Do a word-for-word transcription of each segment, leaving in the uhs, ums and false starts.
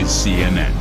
is C N N.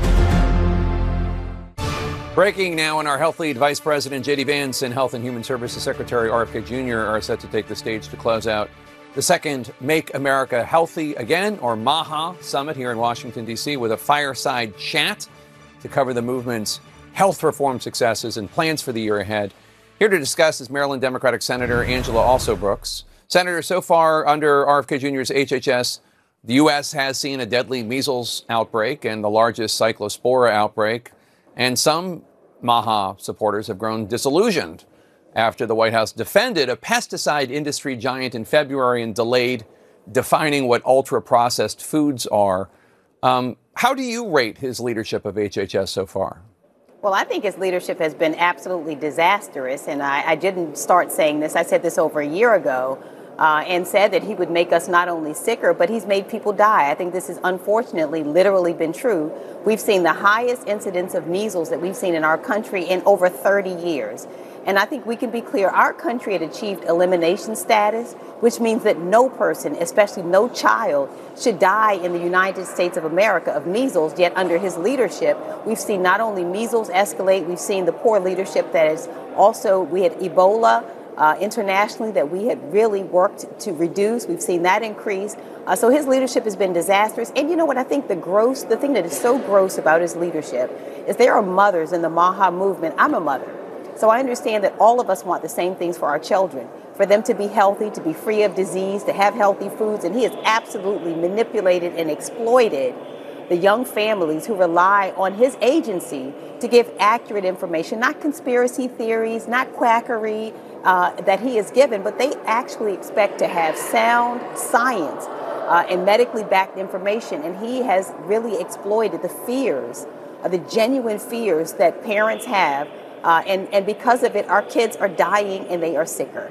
Breaking now in our Health Lead, Vice President J D Vance and Health and Human Services Secretary R F K Junior are set to take the stage to close out the second Make America Healthy Again, or MAHA, summit here in Washington, D C, with a fireside chat to cover the movement's health reform successes and plans for the year ahead. Here to discuss is Maryland Democratic Senator Angela Alsobrooks. Senator, so far under R F K Junior's H H S, the U S has seen a deadly measles outbreak and the largest cyclospora outbreak. And some MAHA supporters have grown disillusioned after the White House defended a pesticide industry giant in February and delayed defining what ultra-processed foods are. Um, how do you rate his leadership of H H S so far? Well, I think his leadership has been absolutely disastrous. And I, I didn't start saying this. I said this over a year ago. Uh, and said that he would make us not only sicker, but he's made people die. I think this has unfortunately literally been true. We've seen the highest incidence of measles that we've seen in our country in over thirty years. And I think we can be clear, our country had achieved elimination status, which means that no person, especially no child, should die in the United States of America of measles. Yet under his leadership, we've seen not only measles escalate, we've seen the poor leadership that is also, we had Ebola, Uh, internationally that we had really worked to reduce. We've seen that increase. Uh, so his leadership has been disastrous. And you know what? I think the gross, the thing that is so gross about his leadership is there are mothers in the MAHA movement. I'm a mother. So I understand that all of us want the same things for our children, for them to be healthy, to be free of disease, to have healthy foods. And he has absolutely manipulated and exploited the young families who rely on his agency to give accurate information, not conspiracy theories, not quackery, Uh, that he is given, but they actually expect to have sound science uh, and medically backed information. And he has really exploited the fears, uh, the genuine fears that parents have. Uh, and, and because of it, our kids are dying and they are sicker.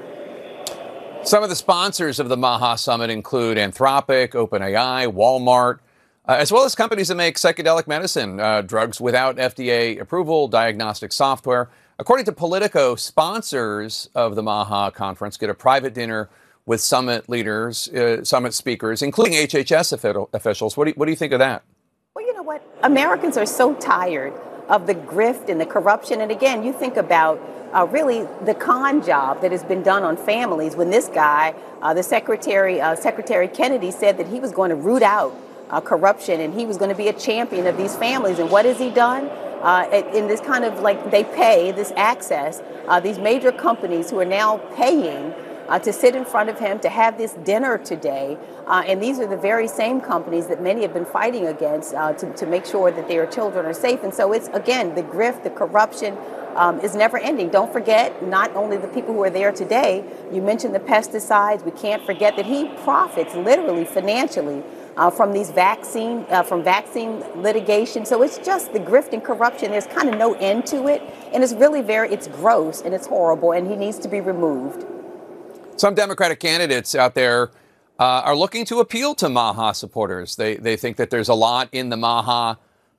Some of the sponsors of the MAHA Summit include Anthropic, OpenAI, Walmart, uh, as well as companies that make psychedelic medicine, uh, drugs without F D A approval, diagnostic software. According to Politico, sponsors of the MAHA conference get a private dinner with summit leaders, uh, summit speakers, including H H S officials. What do you, what do you think of that? Well, you know what? Americans are so tired of the grift and the corruption. And again, you think about uh, really the con job that has been done on families when this guy, uh, the Secretary, uh, Secretary Kennedy, said that he was going to root out uh, corruption and he was going to be a champion of these families. And what has he done? Uh, in this kind of like they pay this access, uh, these major companies who are now paying uh, to sit in front of him to have this dinner today. Uh, and these are the very same companies that many have been fighting against uh, to, to make sure that their children are safe. And so it's, again, the grift, the corruption um, is never ending. Don't forget, not only the people who are there today, you mentioned the pesticides. We can't forget that he profits literally financially Uh, from these vaccine, uh, from vaccine litigation. So it's just the grift and corruption. There's kind of no end to it. And it's really very, it's gross and it's horrible and he needs to be removed. Some Democratic candidates out there uh, are looking to appeal to MAHA supporters. They, they think that there's a lot in the MAHA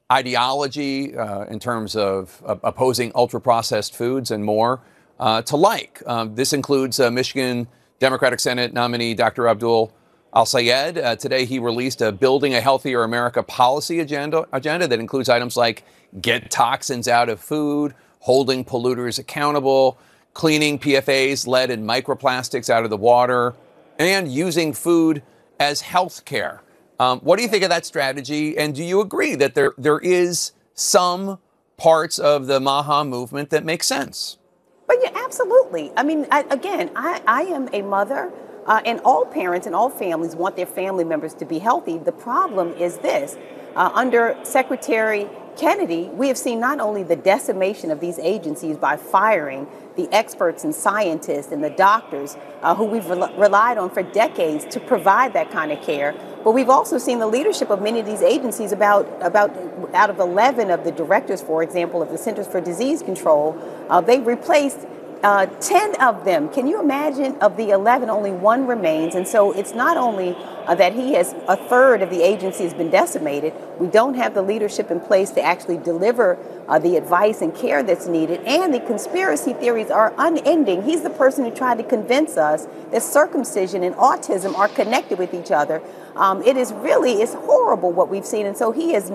ideology uh, in terms of uh, opposing ultra-processed foods and more uh, to like. Um, this includes uh, Michigan Democratic Senate nominee Doctor Abdul Al-Sayed. Uh, today, he released a Building a Healthier America policy agenda, agenda that includes items like get toxins out of food, holding polluters accountable, cleaning P F As, lead and microplastics out of the water, and using food as health care. Um, what do you think of that strategy? And do you agree that there there is some parts of the MAHA movement that make sense? But yeah, absolutely. I mean, I, again, I, I am a mother. Uh, and all parents and all families want their family members to be healthy. The problem is this. Uh, under Secretary Kennedy, we have seen not only the decimation of these agencies by firing the experts and scientists and the doctors uh, who we've re- relied on for decades to provide that kind of care, but we've also seen the leadership of many of these agencies. About, about out of eleven of the directors, for example, of the Centers for Disease Control, uh, they replaced Uh, ten of them. Can you imagine? Of the eleven, only one remains. And so it's not only uh, that he has a third of the agency has been decimated. We don't have the leadership in place to actually deliver uh, the advice and care that's needed. And the conspiracy theories are unending. He's the person who tried to convince us that circumcision and autism are connected with each other. Um, it is really, it's horrible what we've seen. And so he is